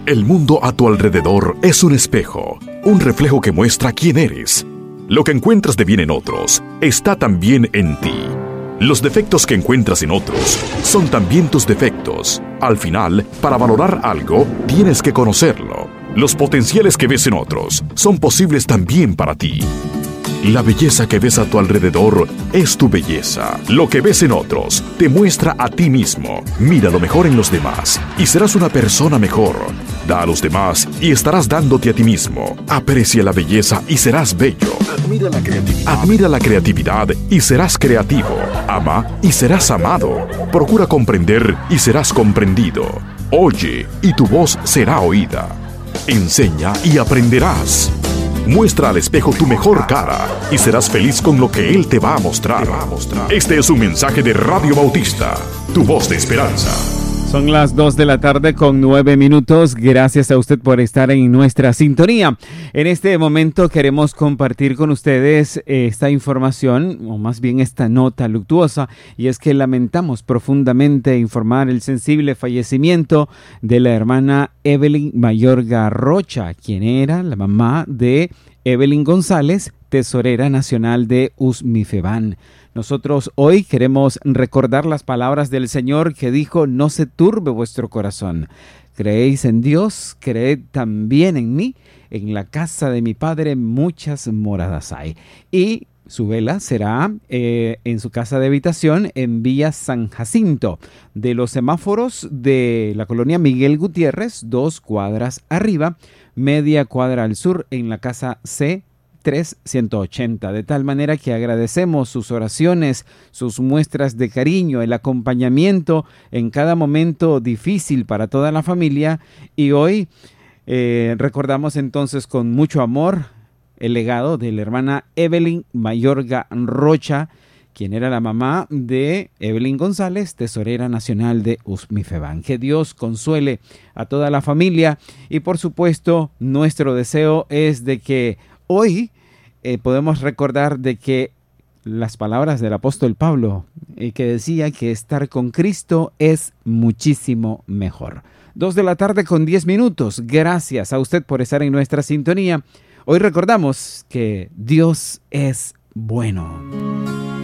El mundo a tu alrededor es un espejo, un reflejo que muestra quién eres. Lo que encuentras de bien en otros está también en ti. Los defectos que encuentras en otros son también tus defectos. Al final, para valorar algo, tienes que conocerlo. Los potenciales que ves en otros son posibles también para ti. La belleza que ves a tu alrededor es tu belleza. Lo que ves en otros te muestra a ti mismo. Mira lo mejor en los demás y serás una persona mejor. Da a los demás y estarás dándote a ti mismo. Aprecia la belleza y serás bello. Admira la creatividad y serás creativo. Ama y serás amado. Procura comprender y serás comprendido. Oye y tu voz será oída. Enseña y aprenderás. Muestra al espejo tu mejor cara y serás feliz con lo que Él te va a mostrar. Este es un mensaje de Radio Bautista, tu voz de esperanza. Son las 2 de la tarde con 9 minutos. Gracias a usted por estar en nuestra sintonía. En este momento queremos compartir con ustedes esta información, o más bien esta nota luctuosa, y es que lamentamos profundamente informar el sensible fallecimiento de la hermana Evelyn Mayorga Rocha, quien era la mamá de Evelyn González, tesorera nacional de USMIFEBAN. Nosotros hoy queremos recordar las palabras del Señor que dijo: no se turbe vuestro corazón. Creéis en Dios, creed también en mí. En la casa de mi Padre muchas moradas hay. Y su vela será en su casa de habitación en Villa San Jacinto, de los semáforos de la colonia Miguel Gutiérrez, 2 cuadras arriba, media cuadra al sur, en la casa C3180, de tal manera que agradecemos sus oraciones, sus muestras de cariño, el acompañamiento en cada momento difícil para toda la familia, y hoy recordamos entonces con mucho amor el legado de la hermana Evelyn Mayorga Rocha, quien era la mamá de Evelyn González, tesorera nacional de USMIFEBAN. Que Dios consuele a toda la familia y por supuesto nuestro deseo es de que hoy podemos recordar de que las palabras del apóstol Pablo, que decía que estar con Cristo es muchísimo mejor. 2 de la tarde con 10 minutos. Gracias a usted por estar en nuestra sintonía. Hoy recordamos que Dios es bueno.